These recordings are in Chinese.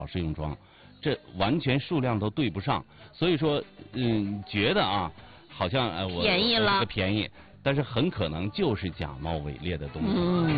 试用装，这完全数量都对不上。所以说，觉得啊，好像我便宜了， 便宜，但是很可能就是假冒伪劣的东西。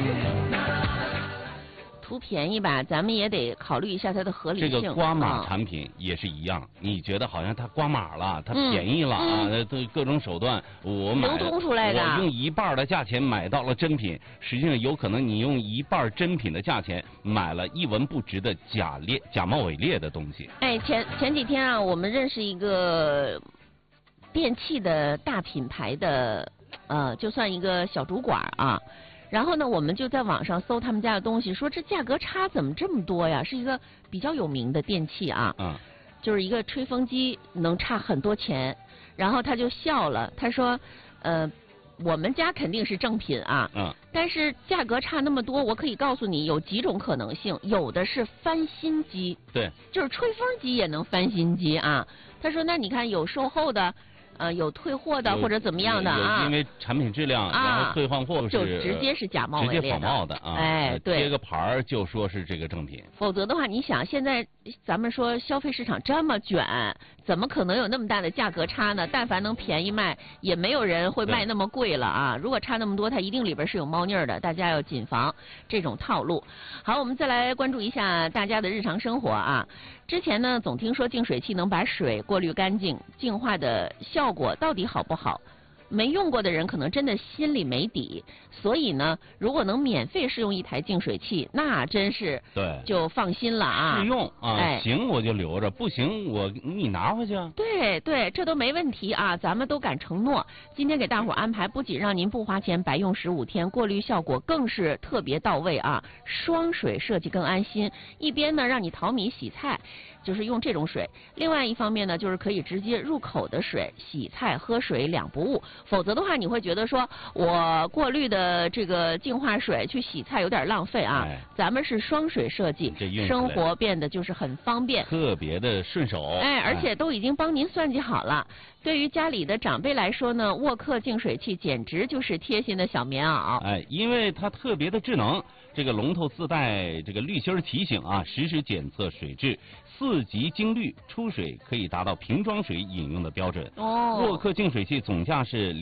图便宜吧，咱们也得考虑一下它的合理性。 这个刮码产品也是一样，你觉得好像它刮码了，它便宜了啊，对各种手段我买流通出来的， 我用1半的价钱买到了真品，实际上有可能你用1半真品的价钱买了一文不值的假冒伪劣的东西。 哎，前几天啊，我们认识一个电器的大品牌的就算一个小主管啊。然后呢，我们就在网上搜他们家的东西，说这价格差怎么这么多呀？是一个比较有名的电器啊，就是一个吹风机能差很多钱。然后他就笑了，他说，我们家肯定是正品啊，但是价格差那么多，我可以告诉你有几种可能性，有的是翻新机， 对， 就是吹风机也能翻新机啊。他说，那你看有售后的。有退货的或者怎么样的啊？ 因为产品质量，然后退换货就直接是假冒伪劣的， 直接仿冒的啊！ 哎，对， 贴个牌儿就说是这个正品。 否则的话，你想现在咱们说消费市场这么卷，怎么可能有那么大的价格差呢？但凡能便宜卖，也没有人会卖那么贵了啊！如果差那么多，它一定里边是有猫腻儿的，大家要谨防这种套路。好，我们再来关注一下大家的日常生活啊。之前呢，总听说净水器能把水过滤干净，净化的效果到底好不好？没用过的人可能真的心里没底，所以呢，如果能免费试用一台净水器，那真是对就放心了啊。 试用啊， 哎， 行我就留着，不行你拿回去啊。 对对，这都没问题啊，咱们都敢承诺。今天给大伙安排，不仅让您不花钱白用15天，过滤效果更是特别到位啊，双水设计更安心。一边呢让你淘米洗菜，就是用这种水；另外一方面呢，就是可以直接入口的水，洗菜喝水两不误。否则的话，你会觉得说我过滤的这个净化水去洗菜有点浪费啊。咱们是双水设计，生活变得就是很方便， 特别的顺手。 哎，而且都已经帮您算计好了。对于家里的长辈来说呢，沃克净水器简直就是贴心的小棉袄。 哎，因为它特别的智能，这个龙头自带这个滤芯提醒啊，实时检测水质，4级精滤，出水可以达到瓶装水饮用的标准。沃克净水器总价是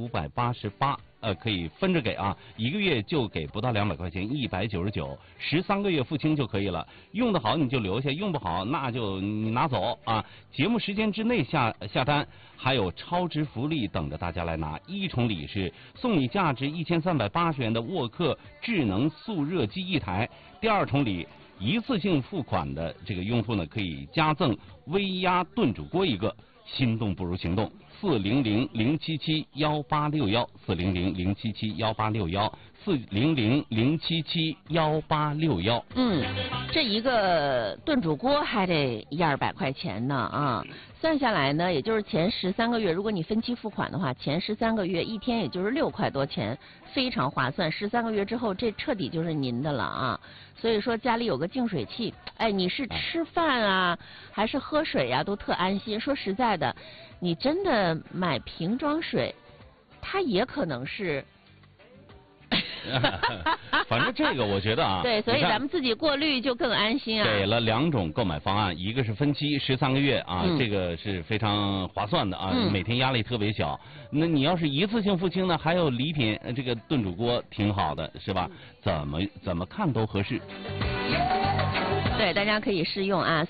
2588。可以分着给啊，1个月就给不到200块钱，199，13个月付清就可以了。用得好你就留下，用不好那就你拿走啊。节目时间之内下单，还有超值福利等着大家来拿。一重礼是送你价值1380元的沃克智能速热机1台，第二重礼一次性付款的这个用户呢，可以加赠微压炖煮锅1个。心动不如行动，400-077-1861400-077-1861400-077-186 这一个炖煮锅还得100-200块钱呢啊！算下来呢，也就是前13个月，如果你分期付款的话，前13个月一天也就是6块多钱，非常划算。13个月之后，这彻底就是您的了啊！所以说家里有个净水器，哎，你是吃饭啊，还是喝水啊，都特安心。说实在的，你真的买瓶装水，它也可能是。 反正这个我觉得啊， 对，所以咱们自己过滤就更安心啊。 给了2种购买方案，一个是分期13个月啊，这个是非常划算的啊，每天压力特别小。那你要是一次性付清呢，还有礼品，这个炖煮锅挺好的，是吧？怎么看都合适。 对，大家可以试用啊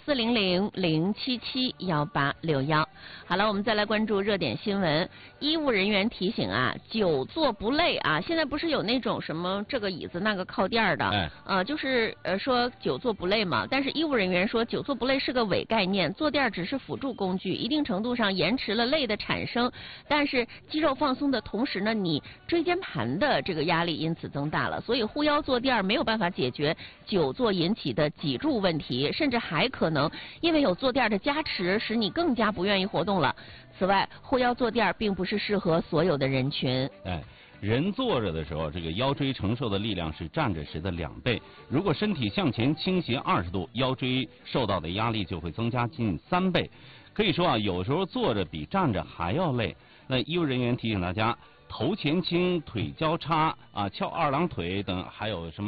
，400-077-186。好了，我们再来关注热点新闻。医务人员提醒啊，久坐不累啊。现在不是有那种什么这个椅子那个靠垫的，就是说久坐不累嘛。但是医务人员说，久坐不累是个伪概念，坐垫只是辅助工具，一定程度上延迟了累的产生。但是肌肉放松的同时呢，你椎间盘的这个压力因此增大了，所以护腰坐垫没有办法解决久坐引起的脊柱问题，甚至还可能因为有坐垫的加持，使你更加不愿意活动了。此外，护腰坐垫并不是适合所有的人群。 人坐着的时候，这个腰椎承受的力量是站着时的2倍。如果身体向前倾斜20度，腰椎受到的压力就会增加近3倍。可以说啊，有时候坐着比站着还要累。那医务人员提醒大家，头前倾、腿交叉啊、翘2郎腿等，还有什么